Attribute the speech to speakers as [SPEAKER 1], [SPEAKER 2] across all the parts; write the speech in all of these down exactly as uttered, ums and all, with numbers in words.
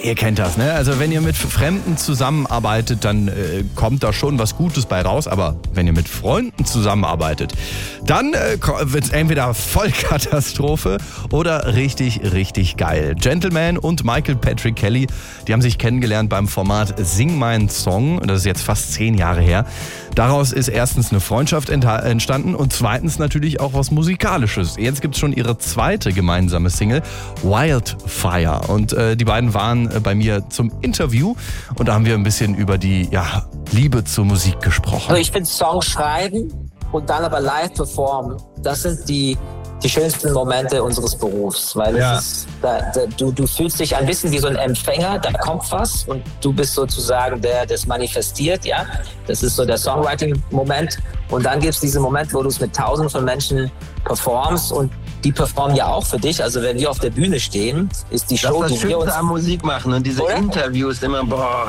[SPEAKER 1] ihr kennt das, ne? Also wenn ihr mit Fremden zusammenarbeitet, dann äh, kommt da schon was Gutes bei raus. Aber wenn ihr mit Freunden zusammenarbeitet, dann äh, wird es entweder Vollkatastrophe oder richtig, richtig geil. Gentleman und Michael Patrick Kelly, die haben sich kennengelernt beim Format Sing meinen Song. Das ist jetzt fast zehn Jahre her. Daraus ist erstens eine Freundschaft entstanden und zweitens natürlich auch was Musikalisches. Jetzt gibt es schon ihre zweite gemeinsame Single, Wildfire. Und äh, die beiden waren äh, bei mir zum Interview und da haben wir ein bisschen über die ja, Liebe zur Musik gesprochen.
[SPEAKER 2] Also ich finde Songs schreiben und dann aber live performen, das sind die, die schönsten Momente unseres Berufs. Weil
[SPEAKER 3] ja.
[SPEAKER 2] es ist, da, da, du, du fühlst dich ein bisschen wie so ein Empfänger, da kommt was und du bist sozusagen der, der es manifestiert. Ja? Das ist so der Songwriting-Moment. Und dann gibt es diesen Moment, wo du es mit tausenden von Menschen performst und die performen ja auch für dich. Also wenn wir auf der Bühne stehen, ist die Show,
[SPEAKER 3] das ist das
[SPEAKER 2] die wir uns...
[SPEAKER 3] am Musik machen und diese
[SPEAKER 2] Oder?
[SPEAKER 3] Interviews immer, boah.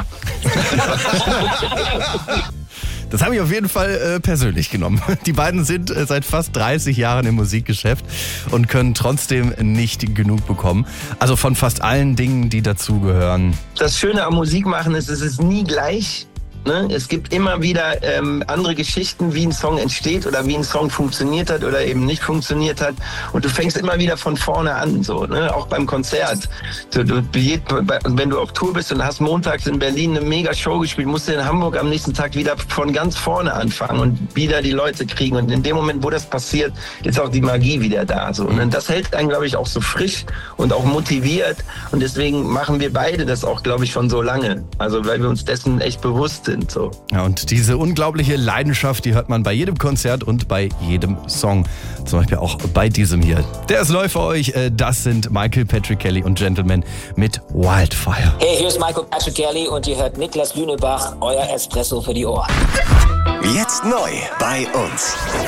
[SPEAKER 1] Das habe ich auf jeden Fall äh, persönlich genommen. Die beiden sind äh, seit fast dreißig Jahren im Musikgeschäft und können trotzdem nicht genug bekommen. Also von fast allen Dingen, die dazugehören.
[SPEAKER 3] Das Schöne am Musikmachen ist, es ist nie gleich. Ne? Es gibt immer wieder ähm, andere Geschichten, wie ein Song entsteht oder wie ein Song funktioniert hat oder eben nicht funktioniert hat. Und du fängst immer wieder von vorne an, so, ne? Auch beim Konzert. Du, du, wenn du auf Tour bist und hast montags in Berlin eine mega Show gespielt, musst du in Hamburg am nächsten Tag wieder von ganz vorne anfangen und wieder die Leute kriegen. Und in dem Moment, wo das passiert, ist auch die Magie wieder da. So. Und das hält einen, glaube ich, auch so frisch und auch motiviert. Und deswegen machen wir beide das auch, glaube ich, schon so lange. Also weil wir uns dessen echt bewusst sind. So.
[SPEAKER 1] Ja, und diese unglaubliche Leidenschaft, die hört man bei jedem Konzert und bei jedem Song. Zum Beispiel auch bei diesem hier. Der ist neu für euch. Das sind Michael Patrick Kelly und Gentleman mit Wildfire.
[SPEAKER 2] Hey, hier ist Michael Patrick Kelly und ihr hört Niklas Lünebach, euer Espresso für die Ohren.
[SPEAKER 4] Jetzt neu bei uns.